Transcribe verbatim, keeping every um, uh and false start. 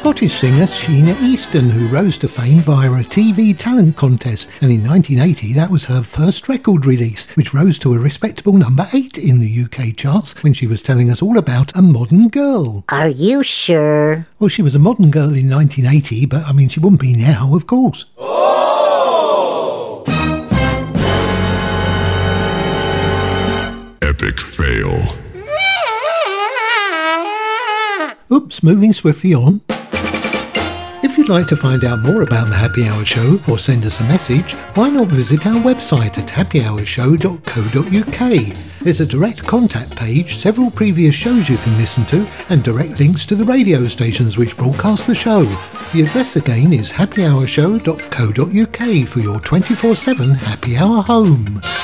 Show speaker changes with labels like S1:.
S1: Scottish singer Sheena Easton, who rose to fame via a T V talent contest, and in nineteen eighty that was her first record release, which rose to a respectable number eight in the U K charts when she was telling us all about a modern girl.
S2: Are you sure?
S1: Well, she was a modern girl in nineteen eighty, but I mean she wouldn't be now, of course.
S3: Oh!
S4: Epic fail.
S1: Oops, moving swiftly on. If you'd like to find out more about the Happy Hour Show or send us a message, why not visit our website at happy hour show dot co dot uk. There's a direct contact page, several previous shows you can listen to, and direct links to the radio stations which broadcast the show. The address again is happy hour show dot co dot uk for your twenty-four seven happy hour home.